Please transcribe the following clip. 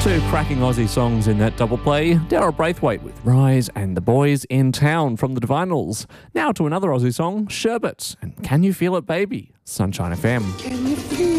Two cracking Aussie songs in that double play. Daryl Braithwaite with Rise and The Boys in Town from the Divinals. Now to another Aussie song, Sherbet and Can You Feel It Baby? Sunshine FM.